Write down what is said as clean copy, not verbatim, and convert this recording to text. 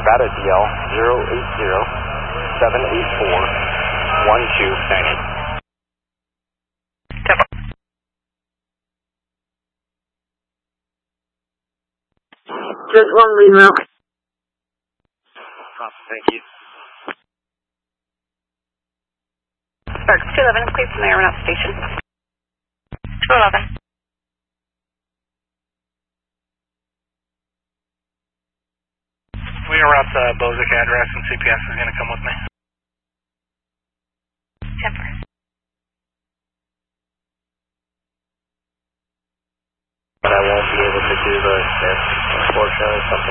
Nevada DL 080-784-1298. Just one lead route. Thank you. Sparks 211, clear from the aeronaut station. 211. We are at the Bozic address and CPS is going to come with me. Temper. But I won't be able to do the shift, unfortunately. Something